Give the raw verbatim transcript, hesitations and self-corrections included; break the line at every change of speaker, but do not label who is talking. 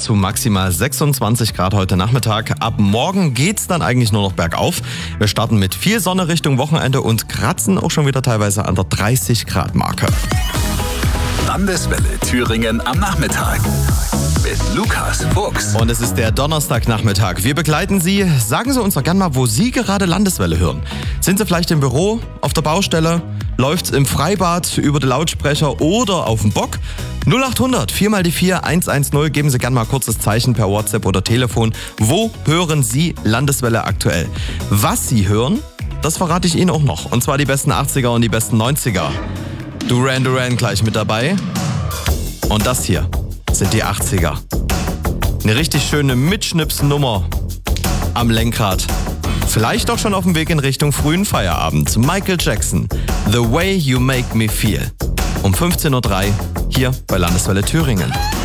zu maximal sechsundzwanzig Grad heute Nachmittag. Ab morgen geht's dann eigentlich nur noch bergauf. Wir starten mit viel Sonne Richtung Wochenende und kratzen auch schon wieder teilweise an der dreißig Grad Marke.
Landeswelle Thüringen am Nachmittag mit Lukas Fuchs.
Und es ist der Donnerstagnachmittag. Wir begleiten Sie. Sagen Sie uns doch gerne mal, wo Sie gerade Landeswelle hören. Sind Sie vielleicht im Büro, auf der Baustelle? Läuft's im Freibad, über die Lautsprecher oder auf dem Bock? null acht hundert vier mal die vier eins eins null. Geben Sie gerne mal kurzes Zeichen per WhatsApp oder Telefon. Wo hören Sie Landeswelle aktuell? Was Sie hören, das verrate ich Ihnen auch noch. Und zwar die besten achtziger und die besten neunziger. Duran Duran gleich mit dabei. Und das hier sind die achtziger. Eine richtig schöne Mitschnipsnummer am Lenkrad. Vielleicht auch schon auf dem Weg in Richtung frühen Feierabend. Michael Jackson, The Way You Make Me Feel. Um fünfzehn Uhr drei hier bei Landeswelle Thüringen.